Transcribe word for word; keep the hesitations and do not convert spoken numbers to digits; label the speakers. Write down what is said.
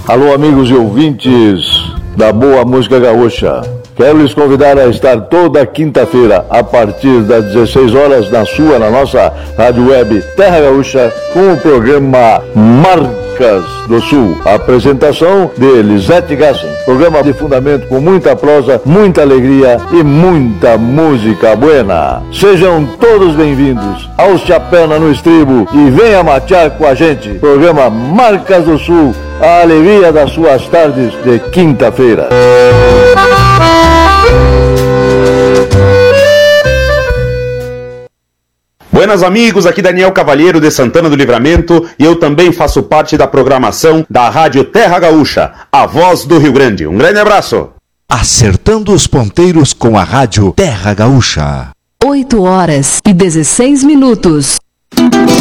Speaker 1: Alô, amigos e ouvintes da Boa Música Gaúcha. Quero lhes convidar a estar toda quinta-feira, a partir das dezesseis horas, na sua, na nossa rádio web Terra Gaúcha, com o programa Marcas do Sul. A apresentação de Lisete Gassen. Programa de fundamento com muita prosa, muita alegria e muita música buena. Sejam todos bem-vindos ao Chapéu no Estribo e venha matear com a gente. Programa Marcas do Sul, a alegria das suas tardes de quinta-feira.
Speaker 2: Buenas amigos, aqui Daniel Cavalheiro de Santana do Livramento e eu também faço parte da programação da Rádio Terra Gaúcha, a voz do Rio Grande. Um grande abraço!
Speaker 3: Acertando os ponteiros com a Rádio Terra Gaúcha.
Speaker 4: oito horas e dezesseis minutos.